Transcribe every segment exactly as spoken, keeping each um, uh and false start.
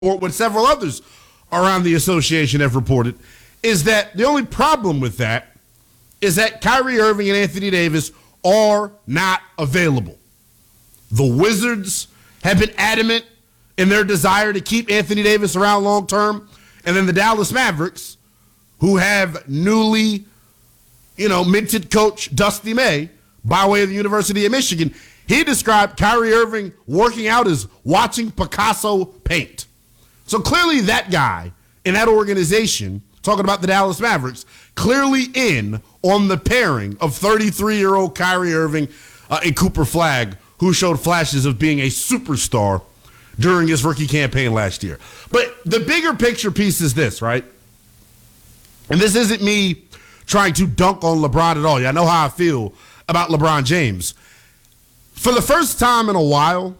or what several others around the association have reported, is that the only problem with that is that Kyrie Irving and Anthony Davis are not available. The Wizards have been adamant in their desire to keep Anthony Davis around long term, and then the Dallas Mavericks, who have newly, you know, minted coach Dusty May by way of the University of Michigan, he described Kyrie Irving working out as watching Picasso paint. So clearly that guy in that organization, talking about the Dallas Mavericks, clearly in on the pairing of thirty-three-year-old Kyrie Irving uh, and Cooper Flagg, who showed flashes of being a superstar during his rookie campaign last year. But the bigger picture piece is this, right? And this isn't me trying to dunk on LeBron at all. Y'all know how I feel about LeBron James. For the first time in a while,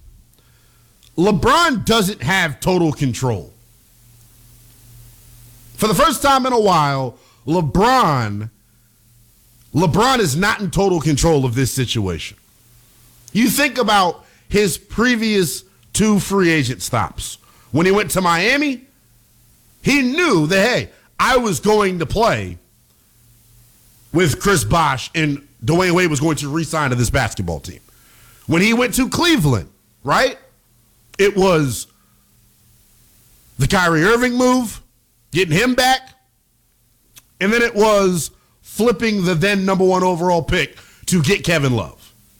LeBron doesn't have total control. For the first time in a while, LeBron, LeBron is not in total control of this situation. You think about his previous two free agent stops. When he went to Miami, he knew that, hey, I was going to play with Chris Bosh and Dwayne Wade was going to re-sign to this basketball team. When he went to Cleveland, right, it was the Kyrie Irving move, getting him back, and then it was flipping the then number one overall pick to get Kevin Love.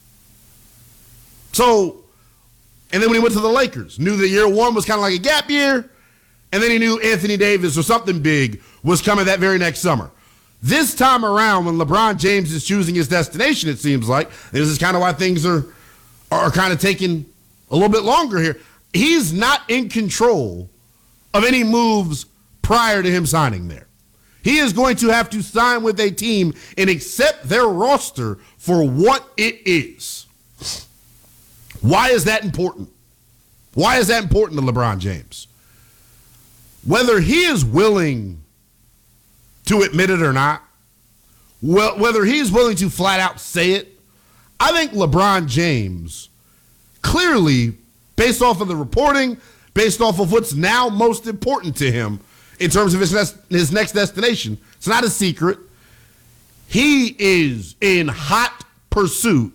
So, and then when he went to the Lakers, knew that year one was kind of like a gap year, and then he knew Anthony Davis or something big was coming that very next summer. This time around, when LeBron James is choosing his destination, it seems like, this is kind of why things are, are kind of taking a little bit longer here. He's not in control of any moves prior to him signing there. He is going to have to sign with a team and accept their roster for what it is. Why is that important? Why is that important to LeBron James? Whether he is willing to admit it or not, well, whether he's willing to flat out say it, I think LeBron James clearly, based off of the reporting, based off of what's now most important to him in terms of his next, his next destination, it's not a secret. He is in hot pursuit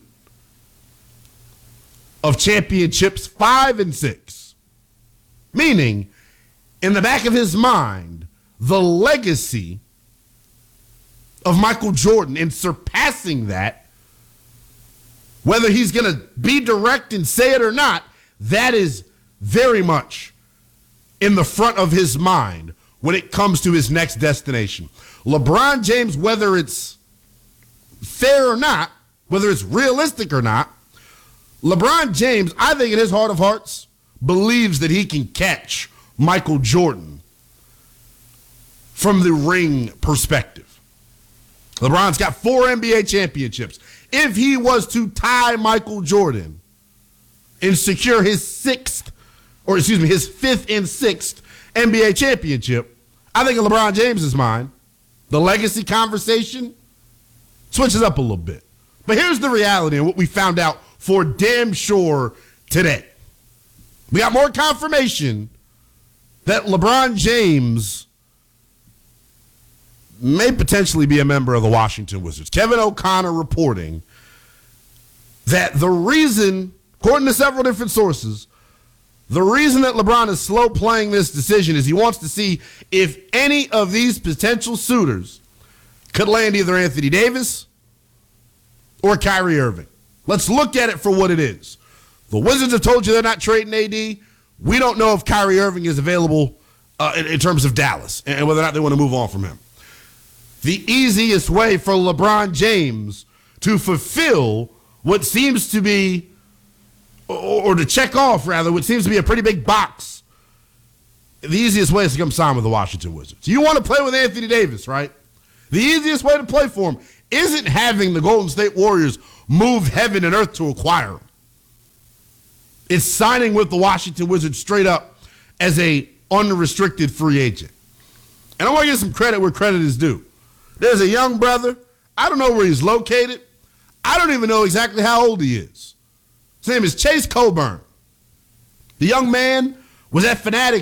of championships five and six. Meaning, in the back of his mind, the legacy of Michael Jordan and surpassing that, whether he's going to be direct and say it or not, that is very much in the front of his mind when it comes to his next destination. LeBron James, whether it's fair or not, whether it's realistic or not, LeBron James, I think in his heart of hearts, believes that he can catch Michael Jordan from the ring perspective. LeBron's got four N B A championships. If he was to tie Michael Jordan and secure his sixth, or excuse me, his fifth and sixth N B A championship, I think in LeBron James's mind, the legacy conversation switches up a little bit. But here's the reality and what we found out for damn sure today. We got more confirmation that LeBron James may potentially be a member of the Washington Wizards. Kevin O'Connor reporting that the reason, according to several different sources, the reason that LeBron is slow playing this decision is he wants to see if any of these potential suitors could land either Anthony Davis or Kyrie Irving. Let's look at it for what it is. The Wizards have told you they're not trading A D. We don't know if Kyrie Irving is available uh, in, in terms of Dallas and whether or not they want to move on from him. The easiest way for LeBron James to fulfill what seems to be, or, or to check off rather, what seems to be a pretty big box, the easiest way is to come sign with the Washington Wizards. You want to play with Anthony Davis, right? The easiest way to play for him isn't having the Golden State Warriors move heaven and earth to acquire him. It's signing with the Washington Wizards straight up as a unrestricted free agent. And I want to give some credit where credit is due. There's a young brother. I don't know where he's located. I don't even know exactly how old he is. His name is Chase Coburn. The young man was at Fanatics